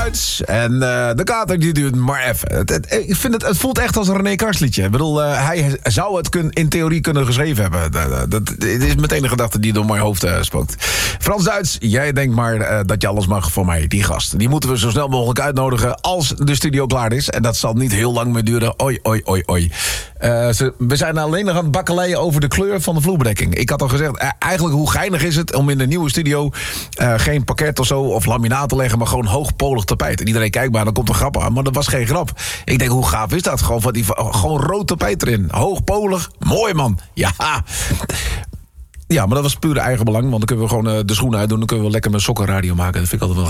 En de kater die duurt maar even. Ik vind het voelt echt als een René Kars liedje. Ik bedoel, hij zou het in theorie kunnen geschreven hebben. Dat is meteen een gedachte die door mijn hoofd spookt. Frans-Duits, jij denkt maar dat je alles mag voor mij. Die gast, die moeten we zo snel mogelijk uitnodigen als de studio klaar is. En dat zal niet heel lang meer duren. Oi. We zijn alleen nog aan het bakkeleien over de kleur van de vloerbedekking. Ik had al gezegd, eigenlijk hoe geinig is het om in de nieuwe studio geen parket of zo of laminaat te leggen, maar gewoon hoogpolig tapijt. En iedereen kijkt maar, dan komt er grap aan. Maar dat was geen grap. Ik denk, hoe gaaf is dat? Gewoon rood tapijt erin. Hoogpolig. Mooi, man. Ja. Ja, maar dat was puur eigen belang. Want dan kunnen we gewoon de schoenen uitdoen. Dan kunnen we lekker met sokkenradio maken. Dat vind ik altijd wel